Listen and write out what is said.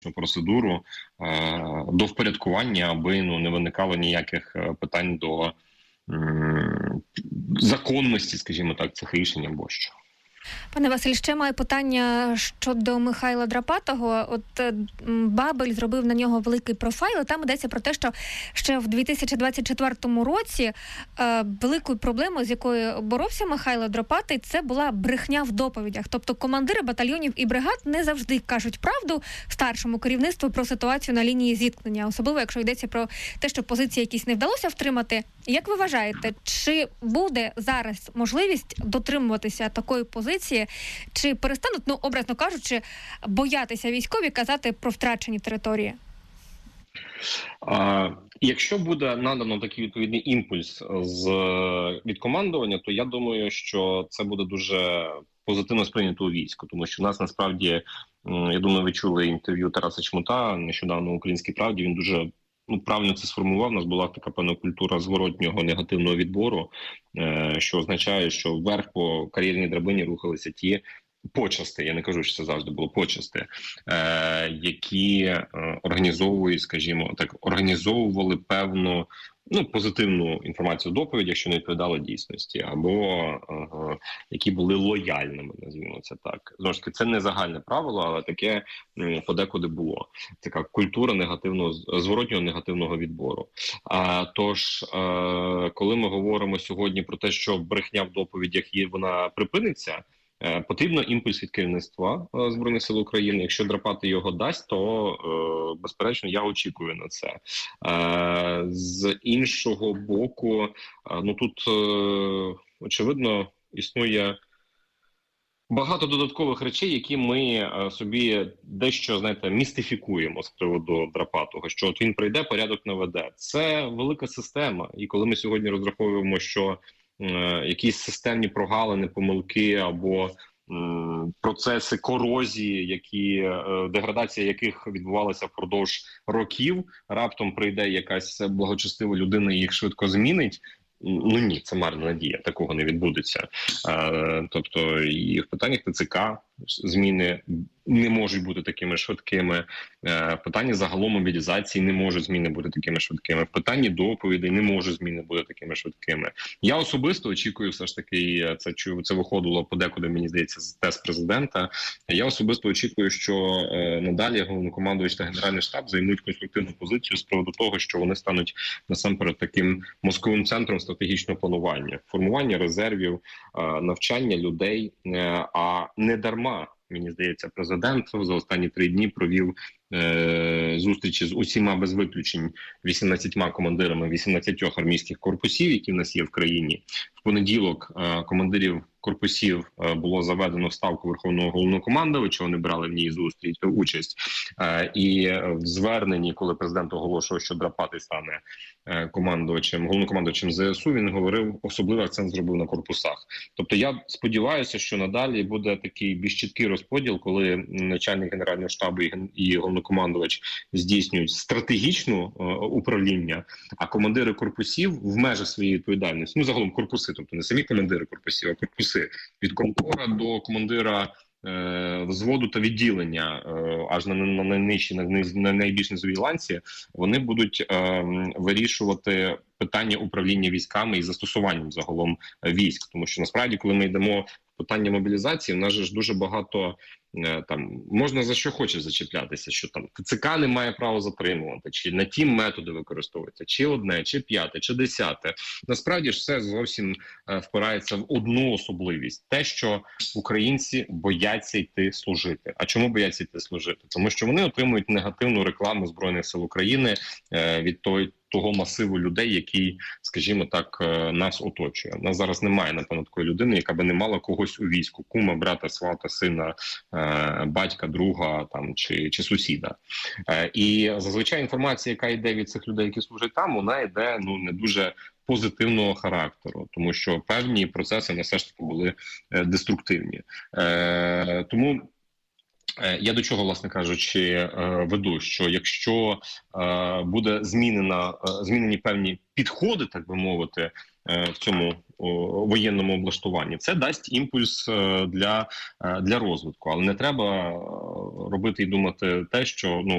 процедуру до впорядкування, аби не виникало ніяких питань до законності, скажімо так, цих рішень або що. Пане Василь, ще маю питання щодо Михайла Драпатого. От Бабель зробив на нього великий профайл, і там йдеться про те, що ще в 2024 році великою проблемою, з якою боровся Михайло Драпатий, це була брехня в доповідях. Тобто командири батальйонів і бригад не завжди кажуть правду старшому керівництву про ситуацію на лінії зіткнення, особливо якщо йдеться про те, що позиції якісь не вдалося втримати. Як ви вважаєте, чи буде зараз можливість дотримуватися такої позиції, чи перестануть, образно кажучи, боятися військові казати про втрачені території? Якщо буде надано такий відповідний імпульс від командування, то я думаю, що це буде дуже позитивно сприйнято у війську, тому що в нас насправді, я думаю, ви чули інтерв'ю Тараса Чмута нещодавно в «Українській правді», він дуже правильно це сформував. У нас була така певна культура зворотнього негативного відбору, що означає, що вверх по кар'єрній драбині рухалися ті почасти, я не кажу, що це завжди було почасти, які організовують, скажімо так, організовували певну позитивну інформацію в доповідях, що не відповідало дійсності, або які були лояльними, назвімо це так. Знову ж таки, це не загальне правило, але таке подекуди було. Така культура зворотнього негативного відбору. Тож, коли ми говоримо сьогодні про те, що брехня в доповідях вона припиниться, потрібно імпульс від керівництва Збройних сил України. Якщо Драпатий його дасть, то, безперечно, я очікую на це. З іншого боку, тут, очевидно, існує багато додаткових речей, які ми собі дещо, містифікуємо з приводу Драпатого, що от він прийде, порядок наведе. Це велика система, і коли ми сьогодні розраховуємо, що якісь системні прогалини, помилки або процеси корозії, деградація яких відбувалася впродовж років, раптом прийде якась благочестива людина і їх швидко змінить. Ні, це марна надія, такого не відбудеться. Тобто і в питаннях ТЦК зміни не можуть бути такими швидкими. В питанні загалом мобілізації не можуть зміни бути такими швидкими. В питанні доповідей не можуть зміни бути такими швидкими. Я особисто очікую, все ж таки, це виходило подекуди, мені здається, з тест президента. Я особисто очікую, що надалі головнокомандувач та Генеральний штаб займуть конструктивну позицію з приводу того, що вони стануть насамперед таким мозковим центром стратегічного планування, формування резервів, навчання людей, а не дарма. Мені здається, президент за останні 3 дні провів зустрічі з усіма без виключень 18 командирами 18 армійських корпусів, які в нас є в країні. В понеділок командирів корпусів було заведено в Ставку Верховного Головнокомандувача, вони брали в ній участь. І в зверненні, коли президент оголошував, що Драпатий стане головнокомандувачем ЗСУ, він говорив, особливий акцент зробив на корпусах. Тобто я сподіваюся, що надалі буде такий більш чіткий розподіл, коли начальник Генерального штабу і головнокомандувач здійснюють стратегічне управління, а командири корпусів в межах своєї відповідальності, загалом корпуси, тобто не самі командири корпусів, а корпуси від комкора до командира взводу та відділення, аж на найнижчій, на найбільш низовій ланці, вони будуть вирішувати питання управління військами і застосуванням загалом військ. Тому що насправді, коли ми йдемо в питання мобілізації, в нас же ж дуже багато можна за що хочеш зачіплятися, що там ТЦК не має права затримувати, чи на ті методи використовуються, чи одне, чи 5, чи 10. Насправді ж все зовсім впирається в одну особливість. Те, що українці бояться йти служити. А чому бояться йти служити? Тому що вони отримують негативну рекламу Збройних сил України від того масиву людей, який, скажімо так, нас оточує. У нас зараз немає, напевно, такої людини, яка би не мала когось у війську: кума, брата, свата, сина, батька, друга чи сусіда. І зазвичай інформація, яка йде від цих людей, які служать там, вона йде не дуже позитивного характеру, тому що певні процеси все ж таки були деструктивні. Тому я до чого, власне кажучи, веду, що якщо буде змінені певні підходи, так би мовити, в цьому воєнному облаштуванні, це дасть імпульс для розвитку. Але не треба робити і думати те, що